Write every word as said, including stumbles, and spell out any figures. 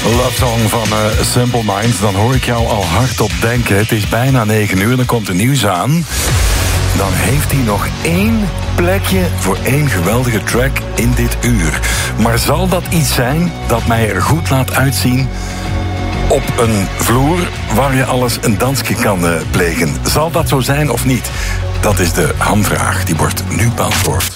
Love Song van uh, Simple Minds. Dan hoor ik jou al hardop denken. Het is bijna negen uur, dan komt er nieuws aan. Dan heeft hij nog één plekje voor één geweldige track in dit uur. Maar zal dat iets zijn dat mij er goed laat uitzien op een vloer waar je alles een dansje kan uh, plegen? Zal dat zo zijn of niet? Dat is de hamvraag. Die wordt nu beantwoord.